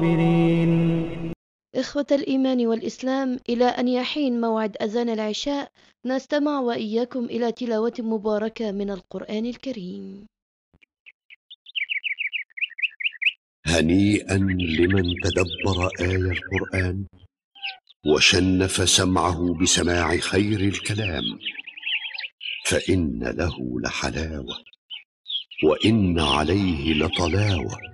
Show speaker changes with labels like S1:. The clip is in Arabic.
S1: إخوة الإيمان والإسلام، إلى أن يحين موعد أذان العشاء نستمع وإياكم إلى تلاوة مباركة من القرآن الكريم.
S2: هنيئا لمن تدبر آية القرآن وشنف سمعه بسماع خير الكلام، فإن له لحلاوة وإن عليه لطلاوة.